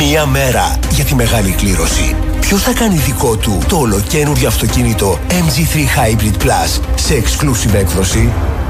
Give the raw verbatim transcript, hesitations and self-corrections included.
Μία μέρα για τη μεγάλη κλήρωση. Ποιος θα κάνει δικό του το ολοκαίνουργιο αυτοκίνητο εμ τζι θρι Hybrid Plus σε exclusive έκδοση?